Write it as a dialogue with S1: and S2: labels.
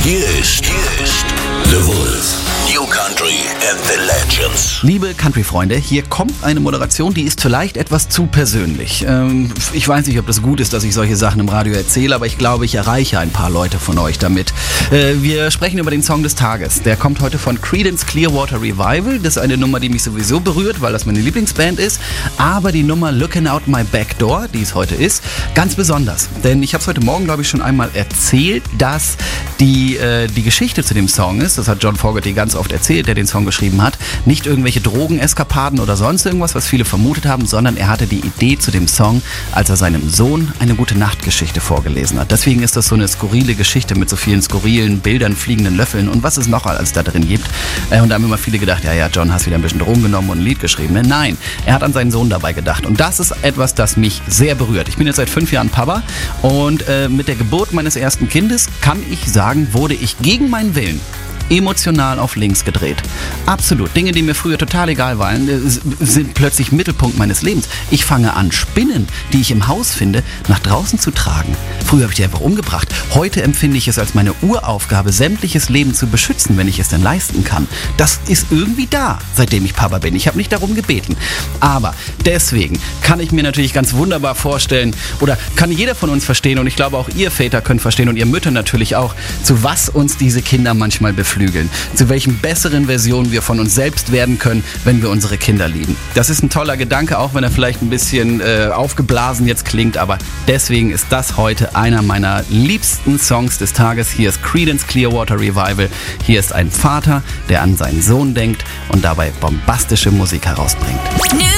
S1: Hier ist The Wolf. New Country and the Legends.
S2: Liebe Country-Freunde, hier kommt eine Moderation, die ist vielleicht etwas zu persönlich. Ich weiß nicht, ob das gut ist, dass ich solche Sachen im Radio erzähle, aber ich glaube, ich erreiche ein paar Leute von euch damit. Wir sprechen über den Song des Tages. Der kommt heute von Creedence Clearwater Revival. Das ist eine Nummer, die mich sowieso berührt, weil das meine Lieblingsband ist. Aber die Nummer Looking Out My Back Door, die es heute ist, ganz besonders. Denn ich habe es heute Morgen, glaube ich, schon einmal erzählt, dass die Geschichte zu dem Song ist, das hat John Fogerty ganz oft erzählt, der den Song geschrieben hat, nicht irgendwelche Drogeneskapaden oder sonst irgendwas, was viele vermutet haben, sondern er hatte die Idee zu dem Song, als er seinem Sohn eine Gute-Nacht-Geschichte vorgelesen hat. Deswegen ist das so eine skurrile Geschichte mit so vielen skurrilen Bildern, fliegenden Löffeln und was es noch alles da drin gibt. Und da haben immer viele gedacht, ja, John, hast wieder ein bisschen Drogen genommen und ein Lied geschrieben. Nein, er hat an seinen Sohn dabei gedacht und das ist etwas, das mich sehr berührt. Ich bin jetzt seit 5 Jahren Papa und mit der Geburt meines ersten Kindes, kann ich sagen, wurde ich gegen meinen Willen emotional auf links gedreht. Absolut. Dinge, die mir früher total egal waren, sind plötzlich Mittelpunkt meines Lebens. Ich fange an, Spinnen, die ich im Haus finde, nach draußen zu tragen. Früher habe ich die einfach umgebracht. Heute empfinde ich es als meine Uraufgabe, sämtliches Leben zu beschützen, wenn ich es denn leisten kann. Das ist irgendwie da, seitdem ich Papa bin. Ich habe nicht darum gebeten. Aber deswegen kann ich mir natürlich ganz wunderbar vorstellen, oder kann jeder von uns verstehen, und ich glaube auch ihr Väter könnt verstehen und ihr Mütter natürlich auch, zu was uns diese Kinder manchmal beflügeln. Zu welchen besseren Versionen wir von uns selbst werden können, wenn wir unsere Kinder lieben. Das ist ein toller Gedanke, auch wenn er vielleicht ein bisschen aufgeblasen jetzt klingt, aber deswegen ist das heute einer meiner liebsten Songs des Tages. Hier ist Creedence Clearwater Revival. Hier ist ein Vater, der an seinen Sohn denkt und dabei bombastische Musik herausbringt.